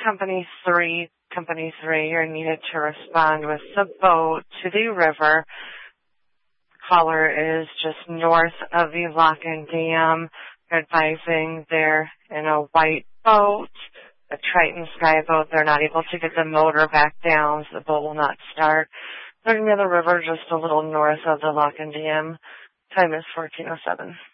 Company 3, you're needed to respond with the boat to the river. Caller is just north of the lock and dam. They're advising they're in a white boat, a Triton Sky boat. They're not able to get the motor back down, so the boat will not start. They're near the river just a little north of the lock and dam. Time is 14:07.